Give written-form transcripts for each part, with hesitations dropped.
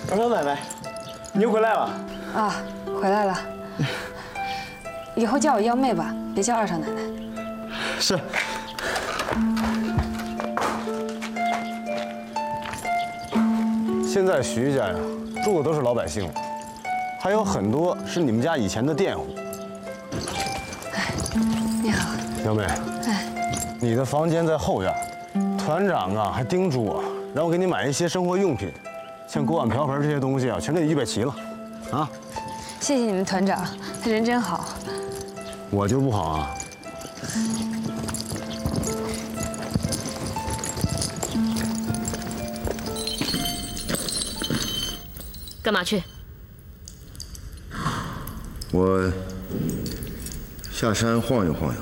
二少奶奶，你又回来了。 啊，回来了。以后叫我幺妹吧，别叫二少奶奶。 是。现在徐家呀，住的都是老百姓，还有很多是你们家以前的佃户。 哎，你好， 幺妹。 哎， 你的房间在后院，团长啊还叮嘱我，让我给你买一些生活用品，像锅碗瓢盆这些东西啊，全给你预备齐了，啊。 谢谢你们团长，他人真好。 我就不好啊。 干嘛去？ 我下山晃悠晃悠。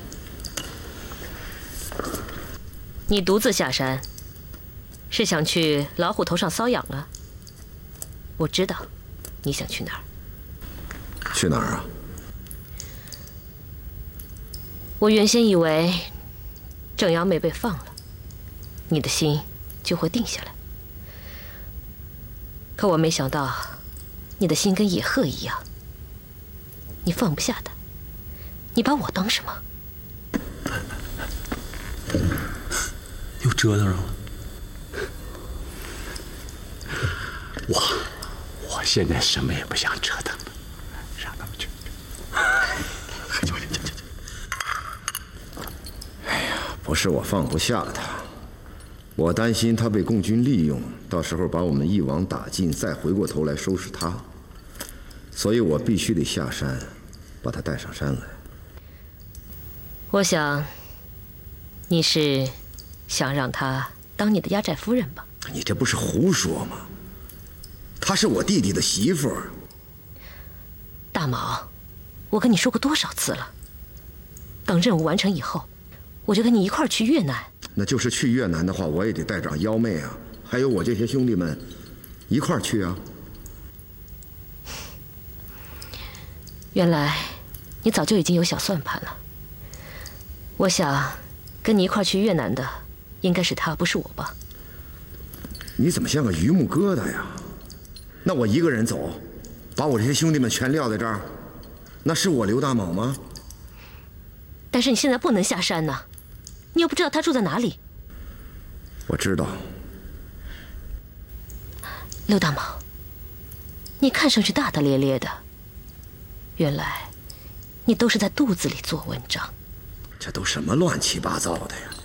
你独自下山，是想去老虎头上搔痒啊？我知道，你想去哪儿。 去哪儿啊？ 我原先以为，郑瑶妹被放了，你的心就会定下来。可我没想到，你的心跟野鹤一样，你放不下他。你把我当什么？ 又折腾上了。我现在什么也不想折腾了，让他们去。 哎呀，不是我放不下他，我担心他被共军利用，到时候把我们一网打尽，再回过头来收拾他，所以我必须得下山，把他带上山来。 我想，你是想让他当你的压寨夫人吧？ 你这不是胡说吗？她是我弟弟的媳妇儿。 大毛，我跟你说过多少次了？等任务完成以后，我就跟你一块儿去越南。 那就是去越南的话，我也得带上幺妹啊，还有我这些兄弟们一块儿去啊。 原来你早就已经有小算盘了。我想跟你一块儿去越南的，应该是他，不是我吧？ 你怎么像个榆木疙瘩呀？那我一个人走，把我这些兄弟们全撂在这儿，那是我刘大卯吗？ 但是你现在不能下山呐，你又不知道他住在哪里。 我知道。 刘大卯，你看上去大大咧咧的，原来你都是在肚子里做文章。 这都什么乱七八糟的呀！